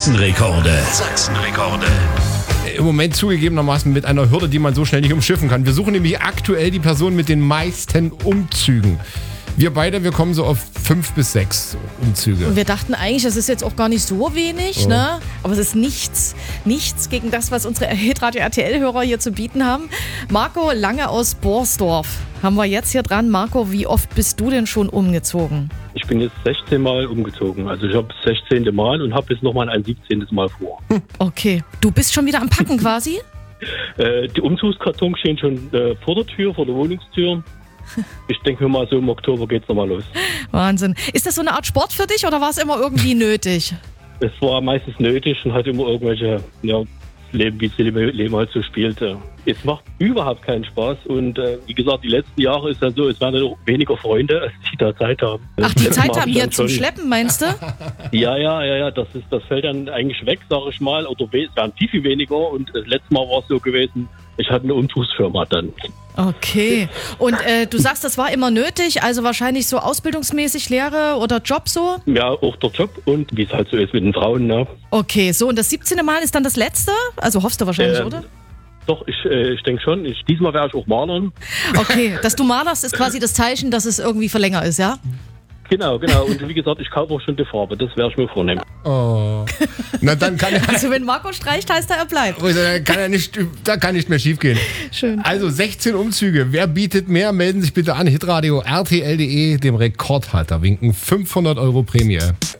Sachsen-Rekorde. Sachsen-Rekorde. Im Moment zugegebenermaßen mit einer Hürde, die man so schnell nicht umschiffen kann. Wir suchen nämlich aktuell die Person mit den meisten Umzügen. Wir beide, wir kommen so auf 5 bis 6 Umzüge. Und wir dachten eigentlich, das ist jetzt auch gar nicht so wenig, ne? Aber es ist nichts gegen das, was unsere Hitradio RTL-Hörer hier zu bieten haben. Marco Lange aus Borsdorf haben wir jetzt hier dran. Marco, wie oft bist du denn schon umgezogen? Ich bin jetzt 16 Mal umgezogen. Also ich habe das 16. Mal und habe jetzt nochmal ein 17. Mal vor. Okay, du bist schon wieder am Packen quasi? Die Umzugskartons stehen schon vor der Tür, vor der Wohnungstür. Ich denke mir mal, so im Oktober geht's nochmal los. Wahnsinn. Ist das so eine Art Sport für dich oder war es immer irgendwie nötig? Es war meistens nötig und hatte immer irgendwelche Leben, wie es Leben halt so spielte. Es macht überhaupt keinen Spaß und wie gesagt, die letzten Jahre ist ja so, es werden ja noch weniger Freunde, als die da Zeit haben. Ach, die Zeit haben hier zum Schleppen, meinst du? Ja, das fällt dann eigentlich weg, sage ich mal, oder es werden viel weniger und das letzte Mal war es so gewesen, ich hatte eine Umzugsfirma dann. Okay. Und du sagst, das war immer nötig, also wahrscheinlich so ausbildungsmäßig Lehre oder Job so? Ja, auch der Job und wie es halt so ist mit den Frauen, ne? Okay, so und das 17. Mal ist dann das letzte? Also hoffst du wahrscheinlich, oder? Doch, ich denke schon. Diesmal werde ich auch malern. Okay, dass du malerst, ist quasi das Zeichen, dass es irgendwie verlängert ist, ja? Genau. Und wie gesagt, ich kaufe auch schon die Farbe. Das werde ich mir vornehmen. Oh. Na, dann kann er... Also wenn Marco streicht, heißt er bleibt. Da kann nicht mehr schief gehen. Schön. Also 16 Umzüge. Wer bietet mehr? Melden sich bitte an. Hitradio RTL.de, dem Rekordhalter winken 500 € Prämie.